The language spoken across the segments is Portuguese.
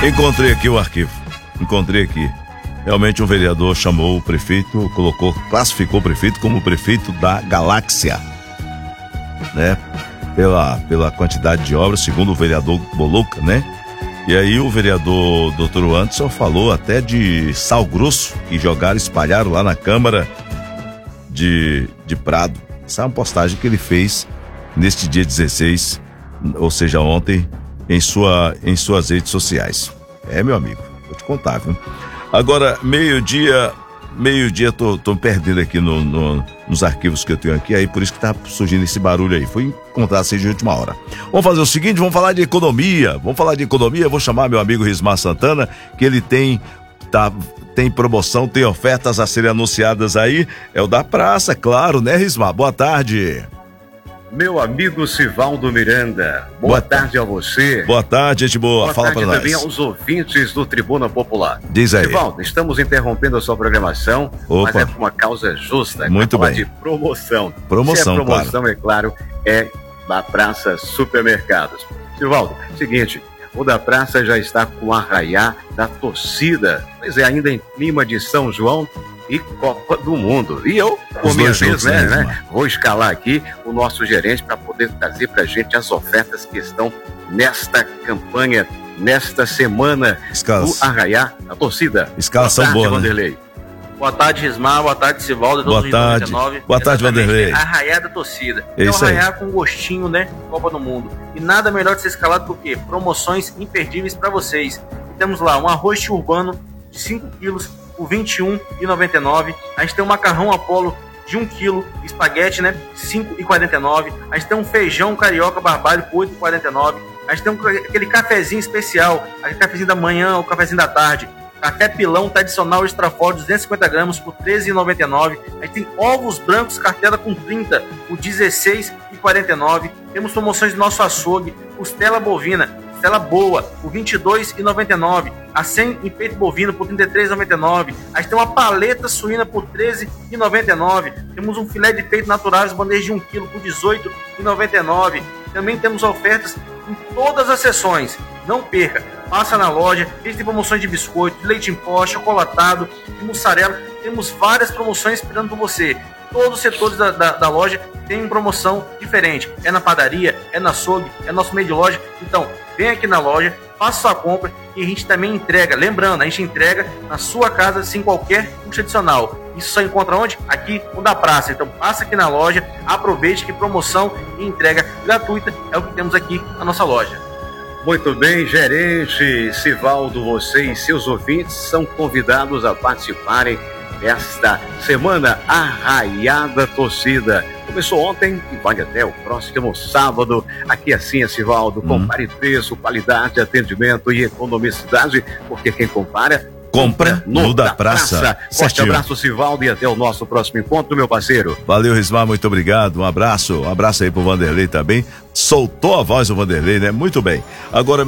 Encontrei aqui o arquivo. Encontrei aqui. Realmente o vereador chamou o prefeito, classificou o prefeito como o prefeito da galáxia, né? Pela quantidade de obras, segundo o vereador Boluca, né? E aí o vereador Dr. Anderson falou até de sal grosso que espalharam lá na Câmara de Prado. Essa é uma postagem que ele fez neste dia 16, ou seja, ontem, em suas redes sociais. Meu amigo, vou te contar, viu? Agora, meio-dia, tô me perdendo aqui nos arquivos que eu tenho aqui, aí por isso que tá surgindo esse barulho aí. Foi encontrar assim de última hora. Vamos fazer o seguinte, vamos falar de economia. Vou chamar meu amigo Rismar Santana, que ele tem promoção, tem ofertas a serem anunciadas aí. É o da praça, claro, né, Rismar? Boa tarde. Meu amigo Sivaldo Miranda, boa tarde a você. Boa tarde, gente boa. Fala pra nós. Boa tarde também aos ouvintes do Tribuna Popular. Diz aí. Sivaldo, estamos interrompendo a sua programação, mas é por uma causa justa. Muito bem. De promoção. Promoção, claro. É claro, é da Praça Supermercados. Sivaldo, seguinte, o da praça já está com o arraiá da torcida. Pois é, ainda em clima de São João e Copa do Mundo. E eu, por minha vez, vou escalar aqui o nosso gerente para poder trazer para a gente as ofertas que estão nesta campanha, nesta semana do Arraiá da torcida. Escalação boa, né? Vanderlei. Boa tarde, Rismar. Boa tarde, Sivaldo. Boa tarde. Boa tarde, Vanderlei. Arraiá da torcida. É isso aí. Arraiá com gostinho, né? Copa do Mundo. E nada melhor de ser escalado do que promoções imperdíveis para vocês. E temos lá um arroz urbano de 5 quilos por R$ 21,99. A gente tem um macarrão Apolo de 1 kg, espaguete, né, R$ 5,49. A gente tem um feijão carioca barbalho por R$ 8,49. A gente tem aquele cafezinho especial, aquele cafezinho da manhã ou cafezinho da tarde. Café pilão tradicional extra forte, 250 gramas por R$ 13,99. A gente tem ovos brancos cartela com 30 por R$ 16,49. Temos promoções do nosso açougue, costela bovina, costela boa por R$ 22,99. A 100 em peito bovino por R$ 33,99. A gente tem uma paleta suína por R$ 13,99. Temos um filé de peito natural, bandeja de 1 kg por R$ 18,99. Também temos ofertas em todas as seções. Não perca, passa na loja. A gente tem promoções de biscoito, de leite em pó, chocolatado, de mussarela. Temos várias promoções esperando por você. Todos os setores da loja têm promoção diferente. É na padaria, é na açougue, é nosso meio de loja. Então, vem aqui na loja, faça sua compra e a gente também entrega. Lembrando, a gente entrega na sua casa sem qualquer custo adicional. Isso só encontra onde? Aqui no da praça. Então passa aqui na loja, aproveite que promoção e entrega gratuita é o que temos aqui na nossa loja. Muito bem, gerente Sivaldo, você e seus ouvintes são convidados a participarem desta semana Arraiada Torcida. Começou ontem e vai até o próximo sábado. Aqui assim é Sivaldo. Compare preço, qualidade, atendimento e economicidade, porque quem compara, compra no da praça. Forte abraço, Sivaldo, e até o nosso próximo encontro, meu parceiro. Valeu, Rismar, muito obrigado. Um abraço aí pro Vanderlei também. Soltou a voz do Vanderlei, né? Muito bem. Agora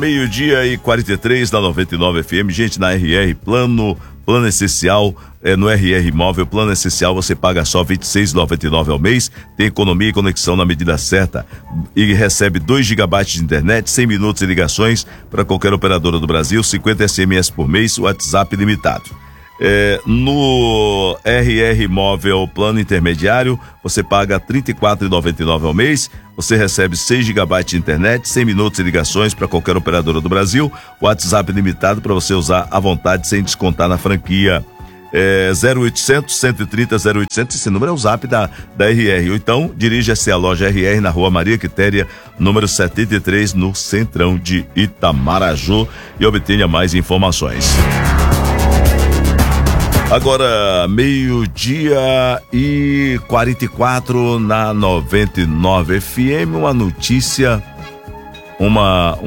12h43 na 99 FM. Gente, na RR Plano Essencial, no RR Móvel, Plano Essencial, você paga só R$ 26,99 ao mês, tem economia e conexão na medida certa e recebe 2 GB de internet, 100 minutos de ligações para qualquer operadora do Brasil, 50 SMS por mês, WhatsApp limitado. No RR Móvel Plano Intermediário, você paga R$ 34,99 ao mês, você recebe 6 GB de internet, 100 minutos de ligações para qualquer operadora do Brasil, WhatsApp limitado para você usar à vontade sem descontar na franquia. 0800 130 0800, esse número é o zap da RR, ou então dirija-se à loja RR na Rua Maria Quitéria, número 73, no Centrão de Itamaraju, e obtenha mais informações. Agora, 12h44 na 99 FM, uma notícia, uma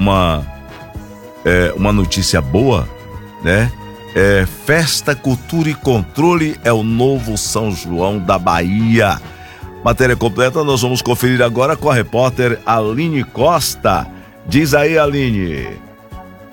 notícia boa, né? Festa, Cultura e Controle é o novo São João da Bahia. Matéria completa nós vamos conferir agora com a repórter Aline Costa. Diz aí, Aline.